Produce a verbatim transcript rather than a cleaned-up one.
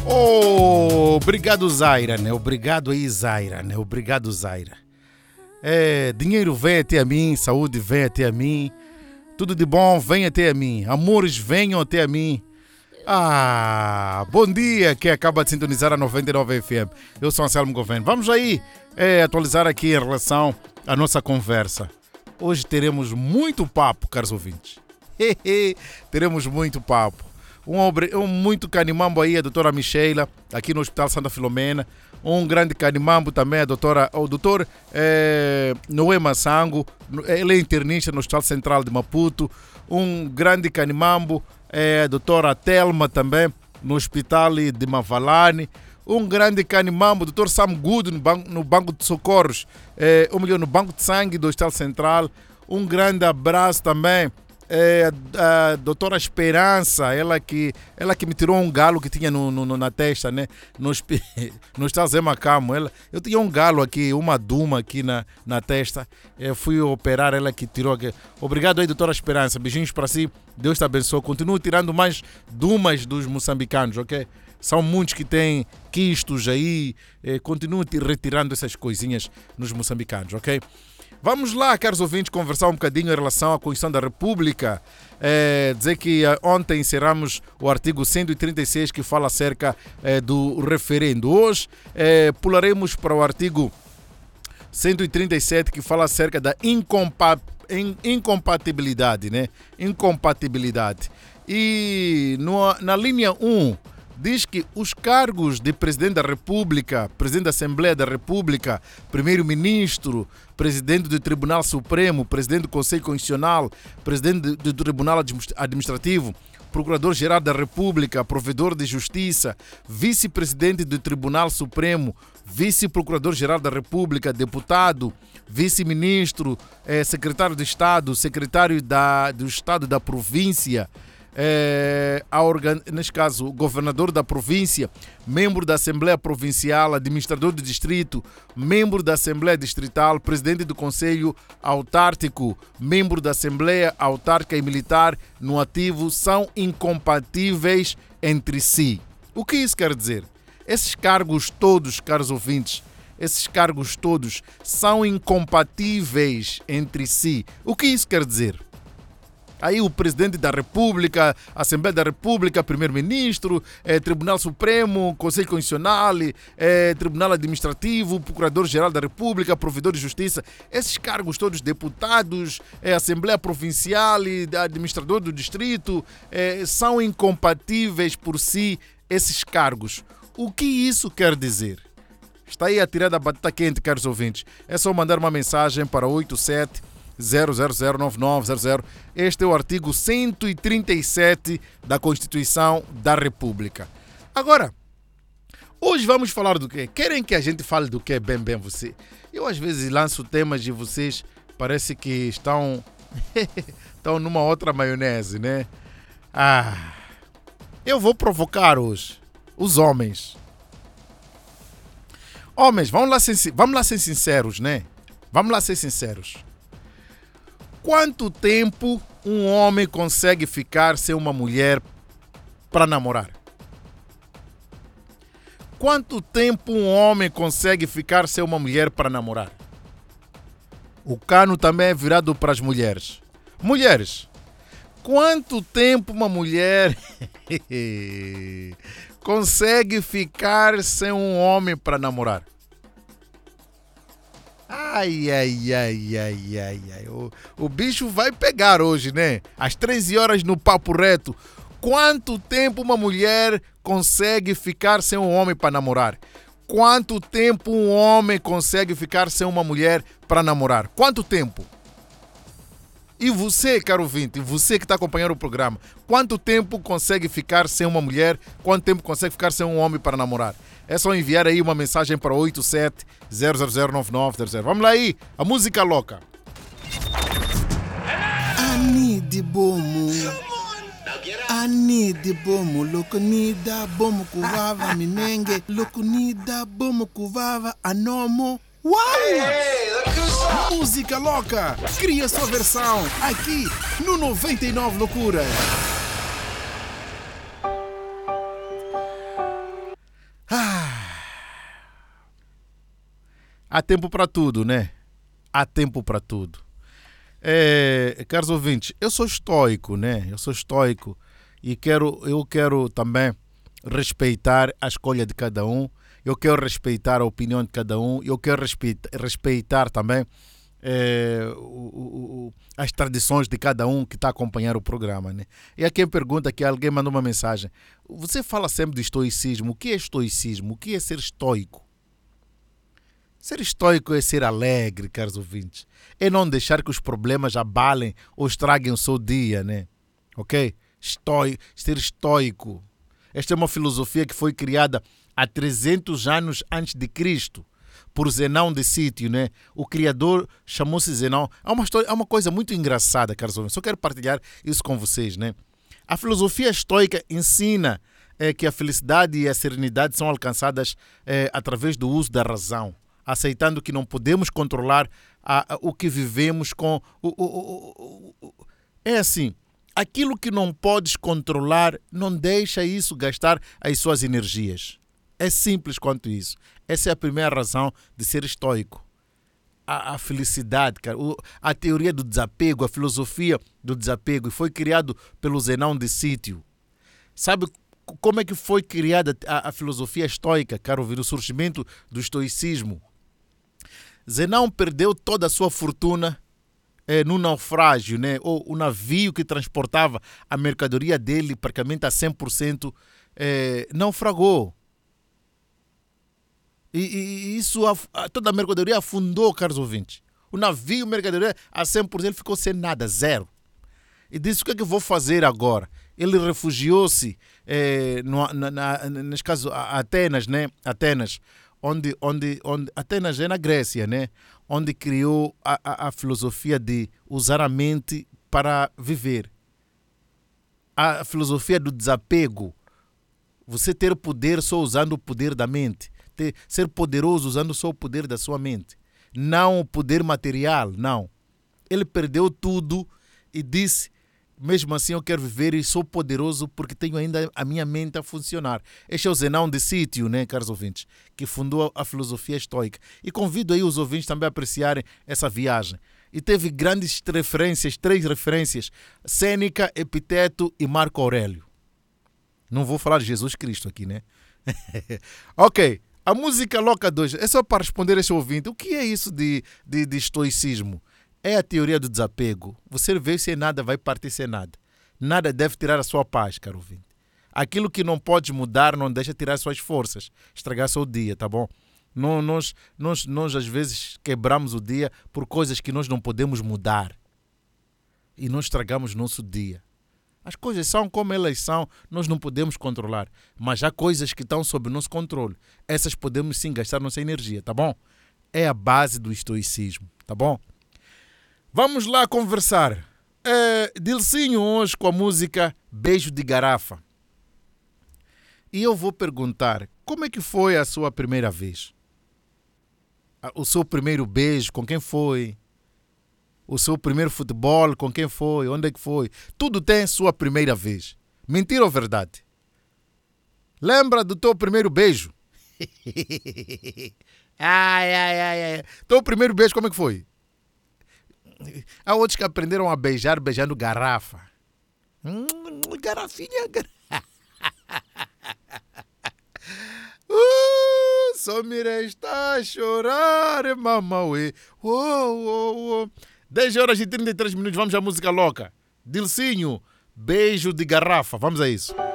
Oh, obrigado, Zaira, né? Obrigado aí, Zaira, né? Obrigado, Zaira. É, dinheiro vem até a mim, saúde vem até a mim, tudo de bom vem até a mim, amores venham até a mim. Ah, bom dia, que acaba de sintonizar a noventa e nove F M. Eu sou Anselmo Governo. Vamos aí é, atualizar aqui em relação à nossa conversa. Hoje teremos muito papo, caros ouvintes. Teremos muito papo. Um, um muito canimambo aí, a doutora Micheila, aqui no Hospital Santa Filomena. Um grande canimambo também, a doutora, o doutor é, Noé Massango, ele é internista no Hospital Central de Maputo. Um grande canimambo é a doutora Telma também, no Hospital de Mavalane. Um grande canimambo, o doutor Sam Good, no Banco, no banco de Socorros, é, ou melhor, no Banco de Sangue do Hospital Central. Um grande abraço também é a, a doutora Esperança, ela que, ela que me tirou um galo que tinha no, no, na testa, né? No, no Hospital Zé Macamo. Ela, eu tinha um galo aqui, uma duma aqui na, na testa. Eu fui operar, ela que tirou aqui. Obrigado aí, doutora Esperança. Beijinhos para si. Deus te abençoe. Continuo tirando mais dumas dos moçambicanos, ok? São muitos que têm quistos aí. Eh, continuo retirando essas coisinhas nos moçambicanos, ok? Vamos lá, caros ouvintes, conversar um bocadinho em relação à Constituição da República. É, dizer que ontem encerramos o artigo cento e trinta e seis que fala acerca é, do referendo. Hoje é, pularemos para o artigo cento e trinta e sete que fala acerca da incompa in, incompatibilidade, né? Incompatibilidade. E no, na linha um diz que os cargos de Presidente da República, Presidente da Assembleia da República, Primeiro-Ministro, Presidente do Tribunal Supremo, Presidente do Conselho Constitucional, Presidente do Tribunal Administrativo, Procurador-Geral da República, Provedor de Justiça, Vice-Presidente do Tribunal Supremo, Vice-Procurador-Geral da República, Deputado, Vice-Ministro, eh, Secretário de Estado, Secretário da, do Estado da Província, É, a organ... neste caso, o governador da província, membro da Assembleia Provincial, administrador do distrito, membro da Assembleia Distrital, presidente do Conselho Autárquico, membro da Assembleia Autárquica e Militar no ativo são incompatíveis entre si. O que isso quer dizer? Esses cargos todos, caros ouvintes, esses cargos todos são incompatíveis entre si. O que isso quer dizer? Aí o Presidente da República, Assembleia da República, Primeiro-Ministro, eh, Tribunal Supremo, Conselho Constitucional, eh, Tribunal Administrativo, Procurador-Geral da República, Provedor de Justiça, esses cargos todos, deputados, eh, Assembleia Provincial e Administrador do Distrito, eh, são incompatíveis por si, esses cargos. O que isso quer dizer? Está aí a tirada da batata quente, caros ouvintes. É só mandar uma mensagem para oito sete zero zero zero nove nove zero zero. Este é o artigo cento e trinta e sete da Constituição da República. Agora, hoje vamos falar do quê? Querem que a gente fale do quê? Bem, bem, você. Eu às vezes lanço temas de vocês, parece que estão, estão numa outra maionese, né? Ah, eu vou provocar hoje os homens. Homens, vamos lá ser, vamos lá ser sinceros, né? Vamos lá ser sinceros. Quanto tempo um homem consegue ficar sem uma mulher para namorar? Quanto tempo um homem consegue ficar sem uma mulher para namorar? O cano também é virado para as mulheres. Mulheres, quanto tempo uma mulher consegue ficar sem um homem para namorar? Ai, ai, ai, ai, ai, ai. O, o bicho vai pegar hoje, né? Às treze horas no Papo Reto. Quanto tempo uma mulher consegue ficar sem um homem para namorar? Quanto tempo um homem consegue ficar sem uma mulher para namorar? Quanto tempo? E você, caro ouvinte, você que está acompanhando o programa, quanto tempo consegue ficar sem uma mulher? Quanto tempo consegue ficar sem um homem para namorar? É só enviar aí uma mensagem para oito sete zero zero zero nove nove zero zero. Vamos lá aí, a música louca. Ani de bomo, ani de bomo, loconida bomo cuvava minenge, loconida bomo cuvava anomo. Uau! Música louca, cria sua versão aqui no noventa e nove Loucura. há tempo para tudo, né? Há tempo para tudo. É, caros ouvintes, eu sou estoico, né? Eu sou estoico e quero, eu quero também respeitar a escolha de cada um. Eu quero respeitar a opinião de cada um. Eu quero respeitar, respeitar também é, o, o, as tradições de cada um que está a acompanhar o programa, né? E aqui pergunta que alguém mandou uma mensagem. Você fala sempre de estoicismo. O que é estoicismo? O que é ser estoico? Ser estoico é ser alegre, caros ouvintes. É não deixar que os problemas abalem ou estraguem o seu dia, né? Ok? Estoi, ser estoico. Esta é uma filosofia que foi criada há trezentos anos antes de Cristo por Zenão de Sítio, né? O criador chamou-se Zenão. Há uma, história, há uma coisa muito engraçada, caros ouvintes. Só quero partilhar isso com vocês, né? A filosofia estoica ensina é, que a felicidade e a serenidade são alcançadas é, através do uso da razão, aceitando que não podemos controlar a, a, o que vivemos com... O, o, o, o, o, é assim, aquilo que não podes controlar, não deixa isso gastar as suas energias. É simples quanto isso. Essa é a primeira razão de ser estoico. A, a felicidade, cara, o, a teoria do desapego, a filosofia do desapego, foi criado pelo Zenão de Sítio. Sabe como é que foi criada a, a filosofia estoica, caro ouvir, o surgimento do estoicismo? Zenão perdeu toda a sua fortuna é, no naufrágio, né? Ou o navio que transportava a mercadoria dele praticamente a cem por cento é, naufragou. E, e isso, a, toda a mercadoria afundou, caros ouvintes. O navio, mercadoria, a cem por cento ficou sem nada, zero. E disse, o que é que eu vou fazer agora? Ele refugiou-se, é, no, na, na, nesse caso, Atenas, né? Atenas. Onde, onde, onde Atenas é na Grécia, né? Onde criou a, a, a filosofia de usar a mente para viver. A filosofia do desapego. Você ter poder só usando o poder da mente. Ter, ser poderoso usando só o poder da sua mente. Não o poder material, não. Ele perdeu tudo e disse, mesmo assim eu quero viver e sou poderoso porque tenho ainda a minha mente a funcionar. Este é o Zenão de Sítio, né, caros ouvintes, que fundou a filosofia estoica. E convido aí os ouvintes também a apreciarem essa viagem. E teve grandes referências, três referências, Sêneca, Epiteto e Marco Aurélio. Não vou falar de Jesus Cristo aqui, né? Ok, a música louca dois é só para responder a este ouvinte. O que é isso de, de, de estoicismo? É a teoria do desapego. Você vê sem nada, vai partir sem nada. Nada deve tirar a sua paz, caro ouvinte. Aquilo que não pode mudar, não deixa tirar suas forças, estragar seu dia, tá bom? Não, nós, nós, nós, às vezes, quebramos o dia por coisas que nós não podemos mudar. E nós estragamos nosso dia. As coisas são como elas são, nós não podemos controlar. Mas há coisas que estão sob nosso controle. Essas podemos sim gastar nossa energia, tá bom? É a base do estoicismo, tá bom? Vamos lá conversar. É, Dilcinho hoje com a música Beijo de Garrafa. E eu vou perguntar, como é que foi a sua primeira vez? O seu primeiro beijo, com quem foi? O seu primeiro futebol, com quem foi? Onde é que foi? Tudo tem sua primeira vez. Mentira ou verdade? Lembra do teu primeiro beijo? ai, ai, ai, ai. Teu primeiro beijo, como é que foi? Há outros que aprenderam a beijar beijando garrafa. Hum, garrafinha. Gar... uh, só me resta a chorar, mamauê. Oh, oh, oh. dez horas e trinta e três minutos, vamos à música louca. Dilcinho, Beijo de Garrafa. Vamos a isso.